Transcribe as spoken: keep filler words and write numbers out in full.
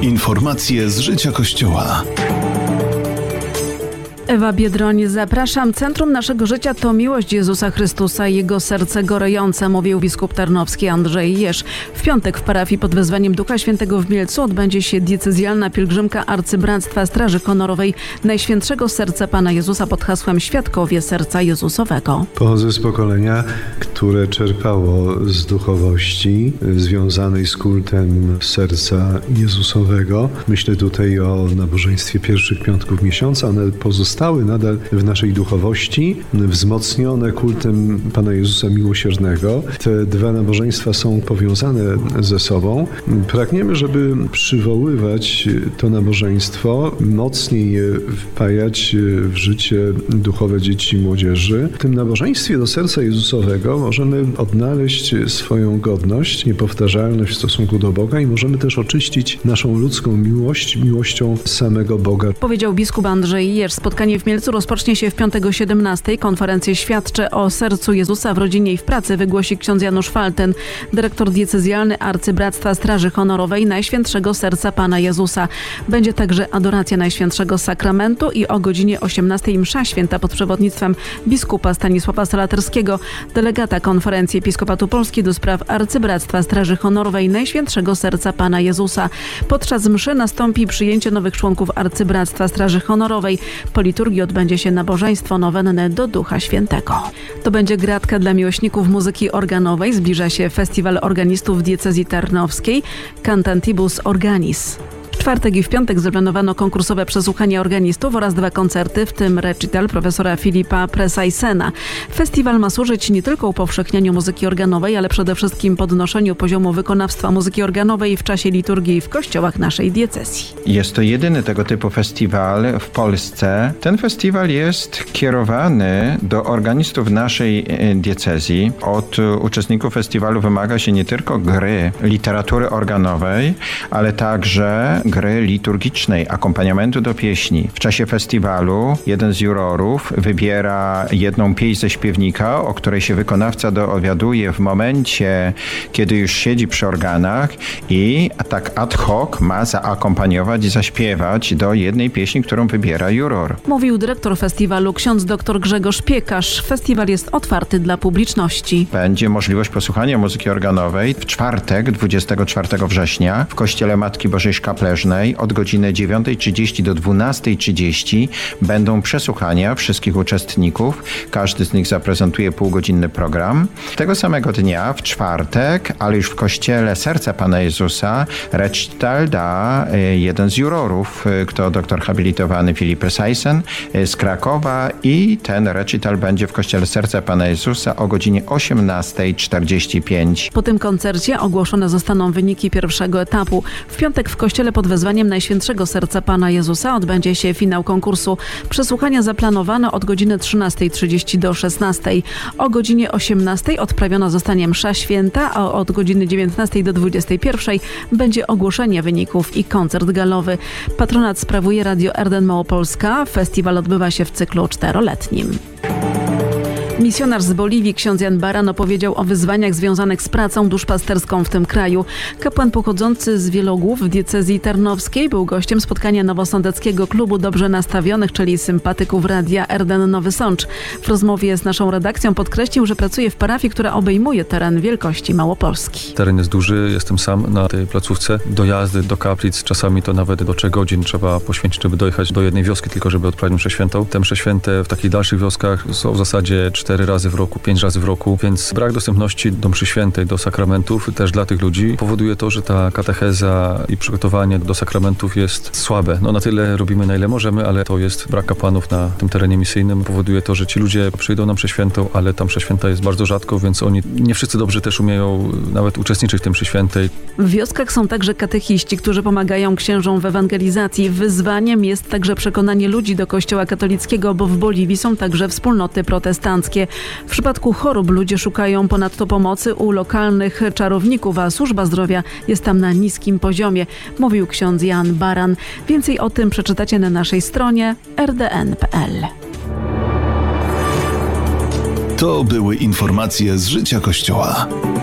Informacje z życia Kościoła. Ewa Biedroń, zapraszam. Centrum naszego życia to miłość Jezusa Chrystusa i Jego serce gorejące, mówił biskup tarnowski Andrzej Jerz. W piątek w parafii pod wezwaniem Ducha Świętego w Mielcu odbędzie się diecezjalna pielgrzymka Arcybractwa Straży Honorowej Najświętszego Serca Pana Jezusa pod hasłem Świadkowie Serca Jezusowego. Pochodzę z pokolenia, które czerpało z duchowości związanej z kultem Serca Jezusowego. Myślę tutaj o nabożeństwie pierwszych piątków miesiąca. One pozostały nadal w naszej duchowości, wzmocnione kultem Pana Jezusa Miłosiernego. Te dwa nabożeństwa są powiązane ze sobą. Pragniemy, żeby przywoływać to nabożeństwo, mocniej je wpajać w życie duchowe dzieci i młodzieży. W tym nabożeństwie do Serca Jezusowego możemy odnaleźć swoją godność, niepowtarzalność w stosunku do Boga i możemy też oczyścić naszą ludzką miłość, miłością samego Boga. Powiedział biskup Andrzej Jerz. Spotkanie w Mielcu rozpocznie się w piątek o siedemnastej. Konferencję Świadczy o Sercu Jezusa w rodzinie i w pracy wygłosi ksiądz Janusz Falten, dyrektor diecezjalny Arcybractwa Straży Honorowej Najświętszego Serca Pana Jezusa. Będzie także adoracja Najświętszego Sakramentu i o godzinie osiemnastej msza święta pod przewodnictwem biskupa Stanisława Salaterskiego, delegata Konferencji Episkopatu Polski do spraw Arcybractwa Straży Honorowej Najświętszego Serca Pana Jezusa. Podczas mszy nastąpi przyjęcie nowych członków Arcybractwa Straży Honorowej. Po liturgii odbędzie się nabożeństwo nowenne do Ducha Świętego. To będzie gratka dla miłośników muzyki organowej. Zbliża się festiwal organistów diecezji tarnowskiej Cantantibus Organis. W czwartek i w piątek zaplanowano konkursowe przesłuchania organistów oraz dwa koncerty, w tym recital profesora Filipa Presaysena. Festiwal ma służyć nie tylko upowszechnianiu muzyki organowej, ale przede wszystkim podnoszeniu poziomu wykonawstwa muzyki organowej w czasie liturgii w kościołach naszej diecezji. Jest to jedyny tego typu festiwal w Polsce. Ten festiwal jest kierowany do organistów naszej diecezji. Od uczestników festiwalu wymaga się nie tylko gry literatury organowej, ale także gry liturgicznej, akompaniamentu do pieśni. W czasie festiwalu jeden z jurorów wybiera jedną pieśń ze śpiewnika, o której się wykonawca dowiaduje w momencie, kiedy już siedzi przy organach i tak ad hoc ma zaakompaniować i zaśpiewać do jednej pieśni, którą wybiera juror. Mówił dyrektor festiwalu ksiądz dr Grzegorz Piekarz. Festiwal jest otwarty dla publiczności. Będzie możliwość posłuchania muzyki organowej w czwartek, dwudziestego czwartego września w Kościele Matki Bożej Szkaplerznej od godziny dziewiątej trzydzieści do dwunastej trzydzieści będą przesłuchania wszystkich uczestników. Każdy z nich zaprezentuje półgodzinny program. Tego samego dnia, w czwartek, ale już w Kościele Serca Pana Jezusa, recital da jeden z jurorów, to doktor habilitowany Filip Presaysen z Krakowa i ten recital będzie w Kościele Serca Pana Jezusa o godzinie osiemnastej czterdzieści pięć. Po tym koncercie ogłoszone zostaną wyniki pierwszego etapu. W piątek w Kościele pod wezwaniem Najświętszego Serca Pana Jezusa odbędzie się finał konkursu. Przesłuchania zaplanowano od godziny trzynastej trzydzieści do szesnastej. O godzinie osiemnastej odprawiona zostanie msza święta, a od godziny dziewiętnastej do dwudziestej pierwszej będzie ogłoszenie wyników i koncert galowy. Patronat sprawuje Radio R D N Małopolska. Festiwal odbywa się w cyklu czteroletnim. Misjonarz z Boliwii, ksiądz Jan Baran, opowiedział o wyzwaniach związanych z pracą duszpasterską w tym kraju. Kapłan pochodzący z Wielogłów w diecezji tarnowskiej był gościem spotkania Nowosądeckiego Klubu Dobrze Nastawionych, czyli sympatyków Radia R D N Nowy Sącz. W rozmowie z naszą redakcją podkreślił, że pracuje w parafii, która obejmuje teren wielkości Małopolski. Teren jest duży, jestem sam na tej placówce. Dojazdy do kaplic, czasami to nawet do trzech godzin trzeba poświęcić, żeby dojechać do jednej wioski, tylko żeby odprawić mszę świętą. Te msze święte w takich dalszych wioskach są w zasadzie cztery razy w roku, pięć razy w roku, więc brak dostępności do mszy świętej, do sakramentów też dla tych ludzi powoduje to, że ta katecheza i przygotowanie do sakramentów jest słabe. No na tyle robimy, na ile możemy, ale to jest brak kapłanów na tym terenie misyjnym. Powoduje to, że ci ludzie przyjdą na mszę świętą, ale ta msza święta jest bardzo rzadko, więc oni nie wszyscy dobrze też umieją nawet uczestniczyć w tym mszy świętej. W wioskach są także katechiści, którzy pomagają księżom w ewangelizacji. Wyzwaniem jest także przekonanie ludzi do Kościoła katolickiego, bo w Boliwii są także wspólnoty protestanckie. W przypadku chorób ludzie szukają ponadto pomocy u lokalnych czarowników, a służba zdrowia jest tam na niskim poziomie, mówił ksiądz Jan Baran. Więcej o tym przeczytacie na naszej stronie r d n kropka p l. To były informacje z życia Kościoła.